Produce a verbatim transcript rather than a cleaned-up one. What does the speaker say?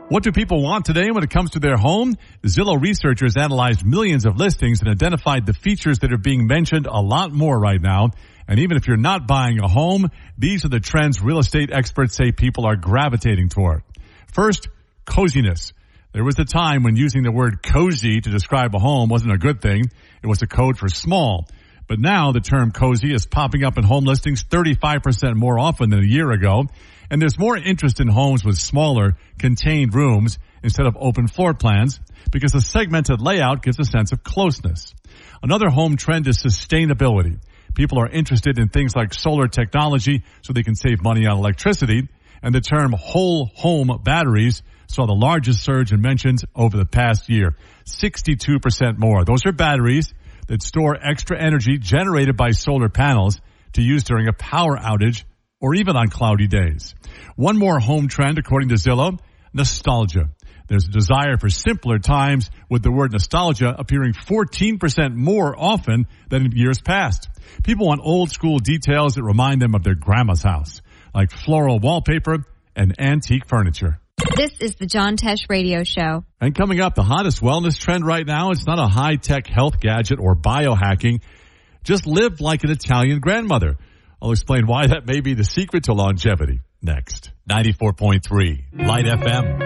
What do people want today when it comes to their home? Zillow researchers analyzed millions of listings and identified the features that are being mentioned a lot more right now. And even if you're not buying a home, these are the trends real estate experts say people are gravitating toward. First, coziness. There was a time when using the word cozy to describe a home wasn't a good thing. It was a code for small. But now the term cozy is popping up in home listings thirty-five percent more often than a year ago. And there's more interest in homes with smaller, contained rooms instead of open floor plans because a segmented layout gives a sense of closeness. Another home trend is sustainability. People are interested in things like solar technology so they can save money on electricity. And the term whole home batteries saw the largest surge in mentions over the past year, sixty-two percent more. Those are batteries that store extra energy generated by solar panels to use during a power outage or even on cloudy days. One more home trend, according to Zillow, nostalgia. There's a desire for simpler times, with the word nostalgia appearing fourteen percent more often than in years past. People want old school details that remind them of their grandma's house, like floral wallpaper and antique furniture. This is the John Tesh Radio Show. And coming up, the hottest wellness trend right now, it's not a high-tech health gadget or biohacking. Just live like an Italian grandmother. I'll explain why that may be the secret to longevity next. ninety-four point three Light F M.